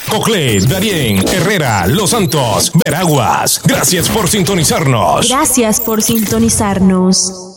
Coclés, Darién, Herrera, Los Santos, Veraguas. Gracias por sintonizarnos. Gracias por sintonizarnos.